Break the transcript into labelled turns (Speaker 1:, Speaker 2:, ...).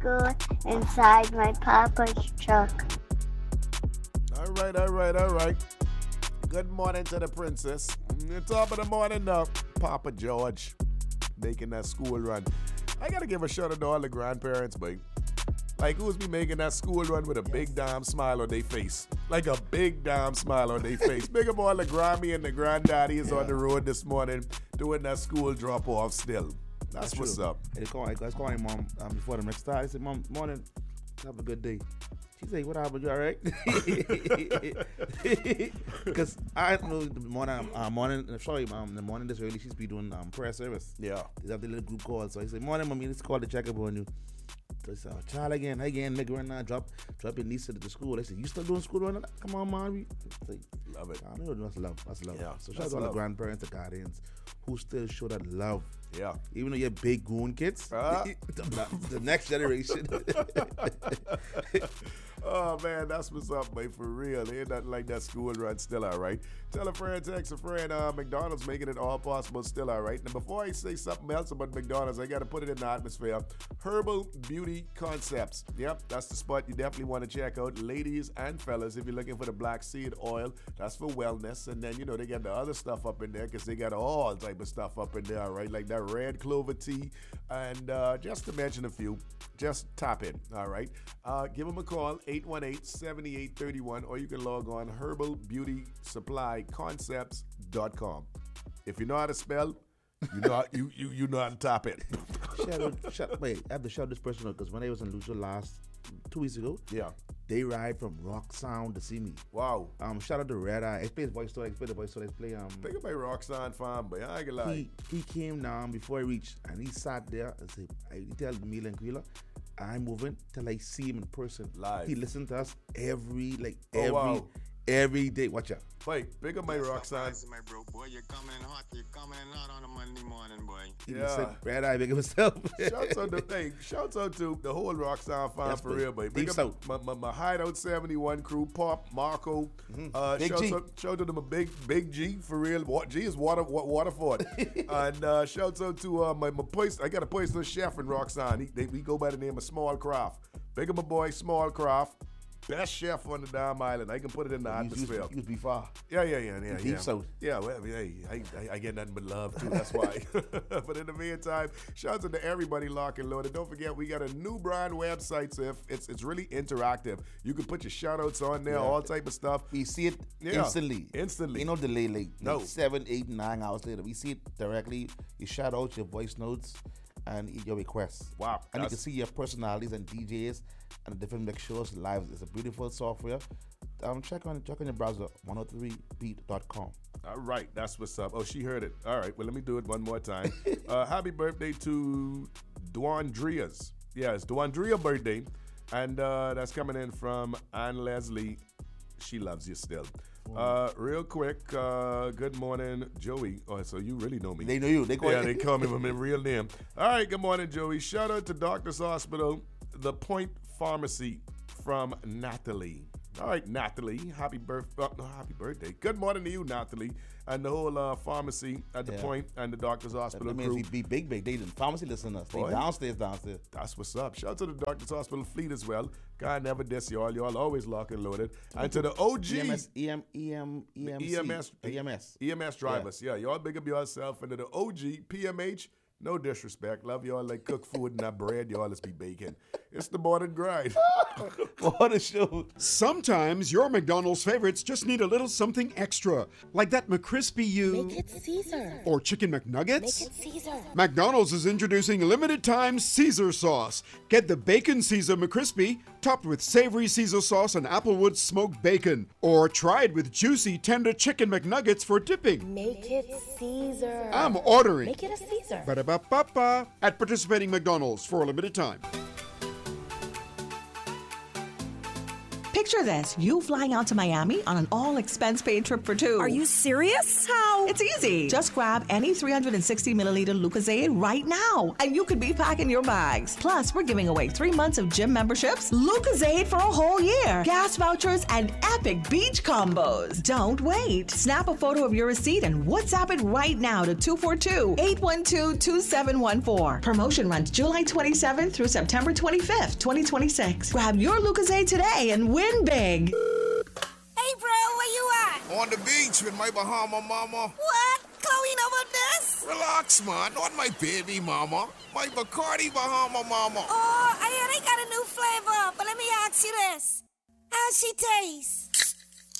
Speaker 1: school inside my papa's truck.
Speaker 2: All right, all right, all right. Good morning to the princess. Top of the morning now, Papa George making that school run. I gotta give a shout out to all the grandparents, babe. Like, who's be making that school run with a big damn smile on their face? Like a big damn smile on their face. Big up all the Grammy and the granddaddy is on the road this morning doing that school drop off still. That's what's
Speaker 3: true.
Speaker 2: up.
Speaker 3: And I was calling mom before the next start. I said, Mom, morning, have a good day. She said, what happened? You all right? Because I know the morning this early, she's be doing prayer service.
Speaker 2: Yeah.
Speaker 3: They have the little group call. So I said, morning, mommy, let's call to check up on you. So I said, oh, child again, make her now, drop your niece at the school. I said, you still doing school run? Come on, mom. Like,
Speaker 2: Love it.
Speaker 3: I know that's love. That's love.
Speaker 2: Yeah,
Speaker 3: So shout out
Speaker 2: that's
Speaker 3: to all the
Speaker 2: love.
Speaker 3: grandparents, the guardians, who still show that love.
Speaker 2: Yeah.
Speaker 3: Even though you're big goon kids, the next generation.
Speaker 2: Oh man, that's what's up, mate. For real, ain't nothing like that school run. Still all right. Tell a friend, text a friend. McDonald's making it all possible. Still all right. Now, before I say something else about McDonald's, I got to put it in the atmosphere. Herbal Beauty Concepts. Yep, that's the spot you definitely want to check out, ladies and fellas. If you're looking for the black seed oil, that's for wellness. And then they got the other stuff up in there because they got all type of stuff up in there, all right? Like that red clover tea, and just to mention a few. Just tap in, all right? Give them a call, 818-7831, or you can log on herbalbeautysupplyconcepts.com. If you know how to spell, you know how to tap in.
Speaker 3: Wait, I have to shout this person out because when I was in Lucia 2 weeks ago,
Speaker 2: Yeah.
Speaker 3: they ride from Rock Sound to see me.
Speaker 2: Wow.
Speaker 3: Shout out to Red Eye. I play the voice story.
Speaker 2: Pick up my Roxanne fan, but I ain't gonna lie.
Speaker 3: He came down before I reached and he sat there and said, he tell me and Quila, I'm moving till I see him in person.
Speaker 2: Live.
Speaker 3: He listened to us every day. Watch out.
Speaker 2: Wait, pick up my Roxanne.
Speaker 4: My bro, boy, you're coming in hot. You're coming in hot on a Monday morning, boy.
Speaker 3: He
Speaker 2: Yeah.
Speaker 3: said, Red Eye, big of himself.
Speaker 2: Shouts out to the whole Roxanne fan
Speaker 3: Yes,
Speaker 2: for
Speaker 3: buddy.
Speaker 2: real, baby.
Speaker 3: Deep
Speaker 2: Big up my Hideout 71 crew, Pop, Marco.
Speaker 3: Big G.
Speaker 2: Shout out to my big G for real. G is Waterford. And shouts out to my place. I got a personal chef in Roxanne. We go by the name of Small Craft. Big up my boy Small Craft. Best chef on the damn island. I can put it in the atmosphere.
Speaker 3: You was before.
Speaker 2: Yeah.
Speaker 3: Deep South.
Speaker 2: Yeah, well, hey, I get nothing but love too. That's why. But in the meantime, shouts out to everybody lock and loaded. Don't forget, we got a new brand website. So if it's really interactive. You can put your shout outs on there, all type of stuff.
Speaker 3: We see it
Speaker 2: Yeah,
Speaker 3: instantly.
Speaker 2: instantly.
Speaker 3: Ain't no delay,
Speaker 2: No.
Speaker 3: 7, 8, 9 hours later. We see it directly. You shout out your voice notes and your requests.
Speaker 2: Wow,
Speaker 3: And you can
Speaker 2: that's-
Speaker 3: see your personalities and DJs and the different mix shows live. It's a beautiful software. Check on your browser, 103beat.com.
Speaker 2: All right, that's what's up. Oh, she heard it. All right, well, let me do it one more time. Happy birthday to Duandria's. Yeah, it's Duandria birthday. And that's coming in from Ann Leslie. She loves you still. Real quick, good morning, Joey. Oh, so you really know me.
Speaker 3: They know you. They call
Speaker 2: Yeah, they call me by my real name. All right, good morning, Joey. Shout out to Doctor's Hospital, The Point Pharmacy from Natalie. All right, Natalie, happy birthday. Good morning to you, Natalie, and the whole pharmacy at The Point and the Doctor's Hospital
Speaker 3: That means
Speaker 2: crew.
Speaker 3: we be big. They didn't pharmacy listen to us. They
Speaker 2: Boy.
Speaker 3: downstairs.
Speaker 2: That's what's up. Shout out to the Doctor's Hospital fleet as well. God never diss y'all. Y'all always lock and loaded. And to the OG EMS drivers. Yeah, y'all big up yourself. And to the OG PMH, no disrespect. Love y'all like cook food and not bread. Y'all let's be baking. It's the morning grind.
Speaker 3: What a show.
Speaker 5: Sometimes your McDonald's favorites just need a little something extra, like that McCrispy
Speaker 6: Make it Caesar.
Speaker 5: or Chicken McNuggets.
Speaker 6: Make it Caesar.
Speaker 5: McDonald's is introducing limited time Caesar sauce. Get the Bacon Caesar McCrispy, topped with savory Caesar sauce and Applewood smoked bacon. Or try it with juicy, tender Chicken McNuggets for dipping.
Speaker 6: Make it Caesar.
Speaker 5: I'm ordering.
Speaker 6: Make it a Caesar.
Speaker 5: Ba-da-ba-ba-ba. At participating McDonald's for a limited time.
Speaker 7: Picture this, you flying out to Miami on an all-expense-paid trip for two.
Speaker 8: Are you serious? How?
Speaker 7: It's easy. Just grab any 360-milliliter Lucozade right now, and you could be packing your bags. Plus, we're giving away 3 months of gym memberships, Lucozade for a whole year, gas vouchers, and epic beach combos. Don't wait. Snap a photo of your receipt and WhatsApp it right now to 242-812-2714. Promotion runs July 27th through September 25th, 2026. Grab your Lucozade today and win big.
Speaker 9: Hey, bro, where you at?
Speaker 10: On the beach with my Bahama mama.
Speaker 9: What? Chloe know about this?
Speaker 10: Relax, man. Not my baby mama. My Bacardi Bahama mama.
Speaker 9: Oh, I hear they got a new flavor, but let me ask you this. How's she taste?